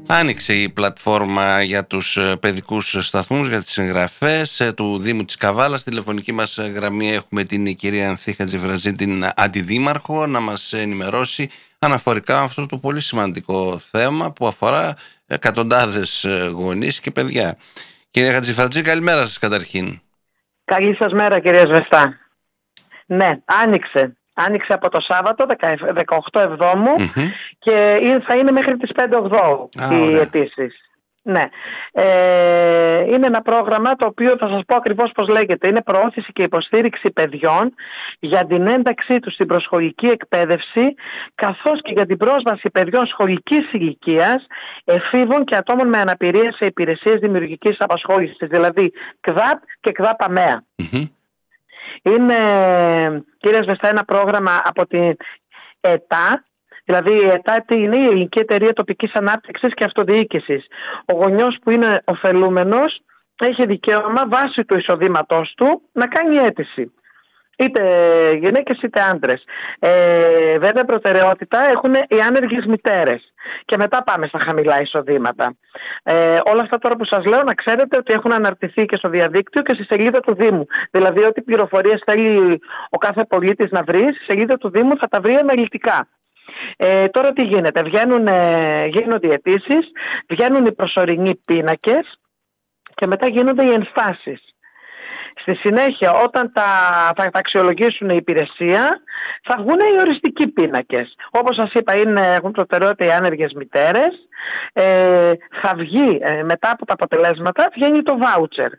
Άνοιξε η πλατφόρμα για τους παιδικούς σταθμούς, για τις εγγραφές του Δήμου της Καβάλας. Στη τηλεφωνική μας γραμμή έχουμε την κυρία Ανθή Χατζηφρατζή, την Αντιδήμαρχο, να μας ενημερώσει αναφορικά αυτό το πολύ σημαντικό θέμα που αφορά εκατοντάδες γονείς και παιδιά. Κυρία Χατζηφρατζή, καλημέρα σας καταρχήν. Καλή σας μέρα, κυρία Σβεστά. Ναι, άνοιξε από το Σάββατο 18 Εβδόμου και θα είναι μέχρι τις 5 Εβδόμου οι αιτήσεις. Ναι. Είναι ένα πρόγραμμα το οποίο θα σας πω ακριβώς πώς λέγεται. Είναι προώθηση και υποστήριξη παιδιών για την ένταξή τους στην προσχολική εκπαίδευση, καθώς και για την πρόσβαση παιδιών σχολικής ηλικίας, εφήβων και ατόμων με αναπηρία σε υπηρεσίες δημιουργικής απασχόλησης, δηλαδή ΚΔΑΠ και ΚΔΑΠ ΑΜΕΑ. Είναι, κύριε Σβεστά, ένα πρόγραμμα από την ΕΤΑ. Δηλαδή η ΕΤΑ είναι η Ελληνική Εταιρεία Τοπικής Ανάπτυξης και Αυτοδιοίκησης. Ο γονιός που είναι ωφελούμενος έχει δικαίωμα βάσει του εισοδήματός του να κάνει αίτηση. Είτε γυναίκες είτε άντρες. Βέβαια προτεραιότητα έχουν οι άνεργες μητέρες. Και μετά πάμε στα χαμηλά εισοδήματα. Όλα αυτά τώρα που σας λέω, να ξέρετε ότι έχουν αναρτηθεί και στο διαδίκτυο και στη σελίδα του Δήμου. Δηλαδή ό,τι πληροφορίες θέλει ο κάθε πολίτης να βρει, στη σελίδα του Δήμου θα τα βρει αναλυτικά. Τώρα τι γίνεται, γίνονται οι αιτήσεις, βγαίνουν οι προσωρινοί πίνακες και μετά γίνονται οι ενστάσεις. Στη συνέχεια, όταν θα αξιολογήσουν η υπηρεσία, θα βγουν οι οριστικοί πίνακες. Όπως σας είπα, έχουν προτεραιότητα οι άνεργες μητέρες. Θα βγει, μετά από τα αποτελέσματα, βγαίνει το βάουτσερ.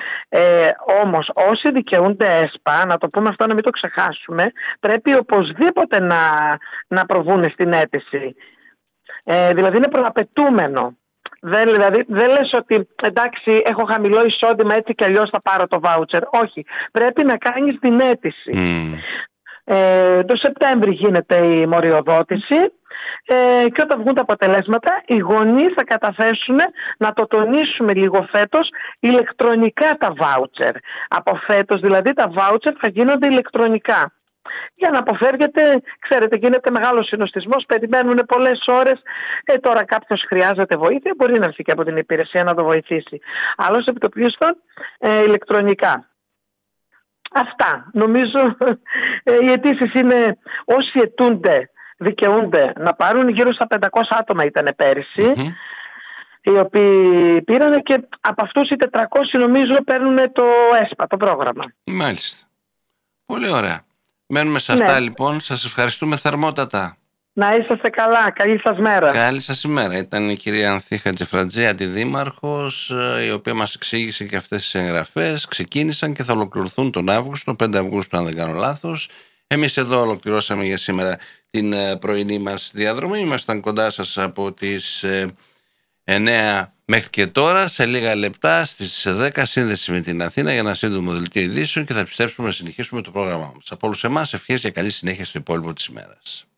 Όμως όσοι δικαιούνται ΕΣΠΑ, να το πούμε αυτό να μην το ξεχάσουμε, πρέπει οπωσδήποτε να προβούν στην αίτηση. Δηλαδή είναι προαπαιτούμενο. Δηλαδή δεν λες ότι εντάξει έχω χαμηλό εισόδημα έτσι και αλλιώς θα πάρω το βάουτσερ. Όχι, πρέπει να κάνεις την αίτηση. Το Σεπτέμβρη γίνεται η μοριοδότηση και όταν βγουν τα αποτελέσματα οι γονείς θα καταθέσουν, να το τονίσουμε λίγο φέτος, ηλεκτρονικά τα βάουτσερ. Από φέτος δηλαδή τα βάουτσερ θα γίνονται ηλεκτρονικά. Για να αποφεύγεται, ξέρετε, γίνεται μεγάλος συνοστισμός, περιμένουν πολλές ώρες. Τώρα κάποιος χρειάζεται βοήθεια, μπορεί να έρθει και από την υπηρεσία να το βοηθήσει. Άλλος επιτοπλίστων ηλεκτρονικά. Αυτά. Νομίζω οι αιτήσεις είναι όσοι αιτούνται, δικαιούνται να πάρουν. Γύρω στα 500 άτομα ήταν πέρυσι, οι οποίοι πήραν και από αυτούς οι 400 νομίζω παίρνουν το ΕΣΠΑ, το πρόγραμμα. Μάλιστα. Πολύ ωραία. Μένουμε σε αυτά λοιπόν. Σας ευχαριστούμε θερμότατα. Να είσαστε καλά. Καλή σας μέρα. Καλή σας ημέρα. Ήταν η κυρία Ανθή Χατζηφρατζή, Αντιδήμαρχος, η οποία μας εξήγησε και αυτές τις εγγραφές. Ξεκίνησαν και θα ολοκληρωθούν τον Αύγουστο, 5 Αυγούστου αν δεν κάνω λάθος. Εμείς εδώ ολοκληρώσαμε για σήμερα την πρωινή μας διαδρομή. Ήμασταν κοντά σας από τις 9 μέχρι και τώρα. Σε λίγα λεπτά στις 10 σύνδεση με την Αθήνα για ένα σύντομο δελτίο ειδήσεων και θα επιστρέψουμε να συνεχίσουμε το πρόγραμμά μας. Από όλους εμάς ευχές για καλή συνέχεια στο υπόλοιπο της ημέρας.